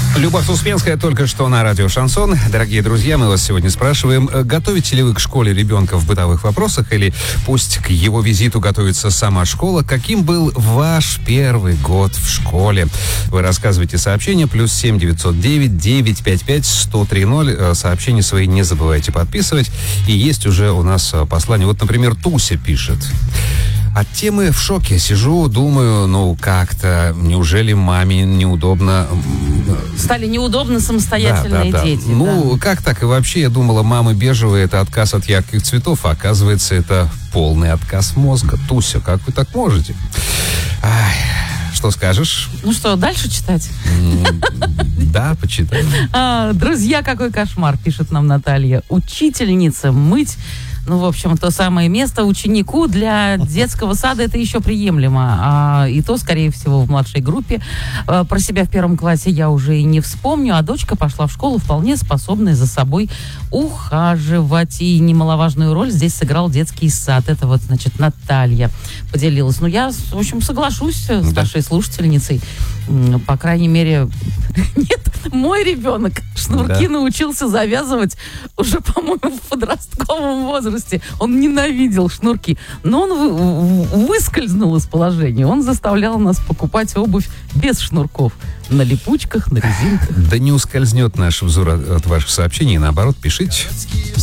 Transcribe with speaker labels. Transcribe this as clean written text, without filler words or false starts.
Speaker 1: Любовь Успенская только что на радио «Шансон». Дорогие друзья, мы вас сегодня спрашиваем, готовите ли вы к школе ребенка в бытовых вопросах, или пусть к его визиту готовится сама школа? Каким был ваш первый год в школе? Вы рассказывайте сообщения, +7 909 955 1030. Сообщения свои не забывайте подписывать. И есть уже у нас послание. Вот, например, Туся пишет. От темы в шоке. Сижу, думаю, как-то, неужели маме неудобно...
Speaker 2: Стали неудобны самостоятельные дети.
Speaker 1: Как так? И вообще, я думала, мамы бежевые — это отказ от ярких цветов, а оказывается, это полный отказ мозга. Туся, как вы так можете? Что скажешь?
Speaker 2: Ну что, дальше читать?
Speaker 1: Да, почитай.
Speaker 2: Друзья, какой кошмар, пишет нам Наталья. Учительница мыть. В общем, то самое место ученику для детского сада — это еще приемлемо. И то, скорее всего, в младшей группе. Про себя в 1 классе я уже и не вспомню, а дочка пошла в школу вполне способная за собой ухаживать. И немаловажную роль здесь сыграл детский сад. Это вот, значит, Наталья поделилась. Я, в общем, соглашусь с нашей слушательницей. По крайней мере, нет, мой ребенок шнурки научился завязывать уже, по-моему, в подростковом возрасте. Он ненавидел шнурки. Но он выскользнул из положения. Он заставлял нас покупать обувь без шнурков. На липучках, на резинках.
Speaker 1: Да не ускользнет наш взор от ваших сообщений. Наоборот, пишите.